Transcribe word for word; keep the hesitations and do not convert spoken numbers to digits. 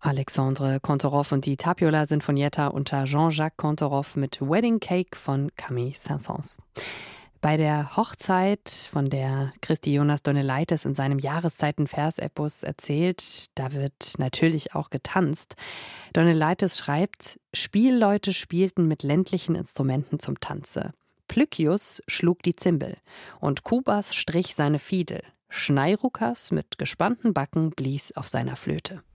Alexandre Kantorov und die Tapiola Sinfonietta unter Jean-Jacques Kantorov mit Wedding Cake von Camille Saint-Saëns. Bei der Hochzeit, von der Christi Jonas Donelaitis in seinem Jahreszeiten-Versepos erzählt, da wird natürlich auch getanzt. Donelaitis schreibt, Spielleute spielten mit ländlichen Instrumenten zum Tanze. Plykius schlug die Zimbel und Kubas strich seine Fiedel. Schneirukas mit gespannten Backen blies auf seiner Flöte.